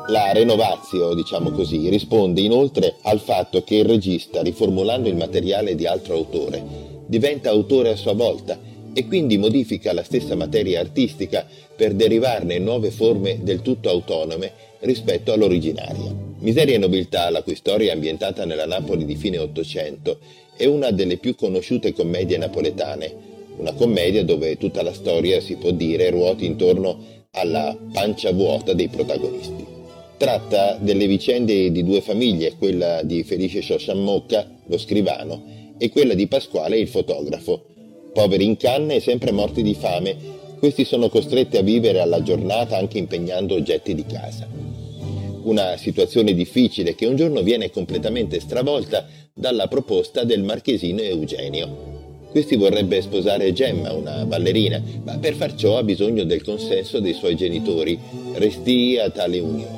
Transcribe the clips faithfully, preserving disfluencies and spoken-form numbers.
La renovatio, diciamo così, risponde inoltre al fatto che il regista, riformulando il materiale di altro autore, diventa autore a sua volta e quindi modifica la stessa materia artistica per derivarne nuove forme del tutto autonome rispetto all'originaria. Miseria e nobiltà, la cui storia è ambientata nella Napoli di fine Ottocento, è una delle più conosciute commedie napoletane, una commedia dove tutta la storia, si può dire, ruoti intorno alla pancia vuota dei protagonisti. Tratta delle vicende di due famiglie, quella di Felice Sciosciammocca, lo scrivano, e quella di Pasquale, il fotografo. Poveri in canne e sempre morti di fame, questi sono costretti a vivere alla giornata anche impegnando oggetti di casa. Una situazione difficile che un giorno viene completamente stravolta dalla proposta del marchesino Eugenio. Questi vorrebbe sposare Gemma, una ballerina, ma per far ciò ha bisogno del consenso dei suoi genitori, restii a tale unione.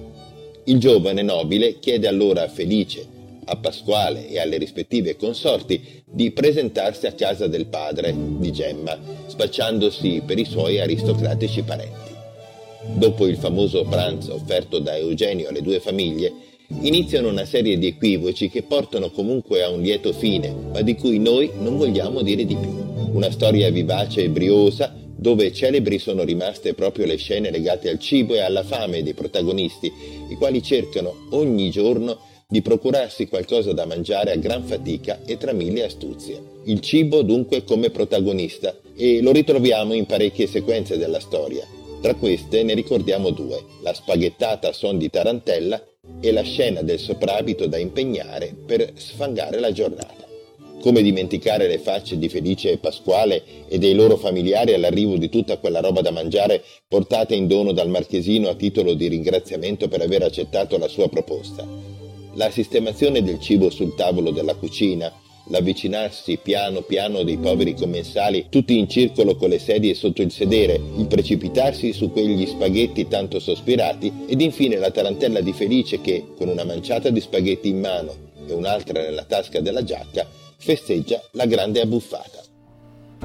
Il giovane nobile chiede allora a Felice, a Pasquale e alle rispettive consorti di presentarsi a casa del padre di Gemma, spacciandosi per i suoi aristocratici parenti. Dopo il famoso pranzo offerto da Eugenio alle due famiglie, iniziano una serie di equivoci che portano comunque a un lieto fine, ma di cui noi non vogliamo dire di più. Una storia vivace e briosa, dove celebri sono rimaste proprio le scene legate al cibo e alla fame dei protagonisti, i quali cercano ogni giorno di procurarsi qualcosa da mangiare a gran fatica e tra mille astuzie. Il cibo dunque come protagonista, e lo ritroviamo in parecchie sequenze della storia. Tra queste ne ricordiamo due, la spaghettata a son di tarantella e la scena del soprabito da impegnare per sfangare la giornata. Come dimenticare le facce di Felice e Pasquale e dei loro familiari all'arrivo di tutta quella roba da mangiare portata in dono dal marchesino a titolo di ringraziamento per aver accettato la sua proposta. La sistemazione del cibo sul tavolo della cucina, l'avvicinarsi piano piano dei poveri commensali tutti in circolo con le sedie sotto il sedere, il precipitarsi su quegli spaghetti tanto sospirati ed infine la tarantella di Felice che, con una manciata di spaghetti in mano e un'altra nella tasca della giacca, festeggia la grande abbuffata.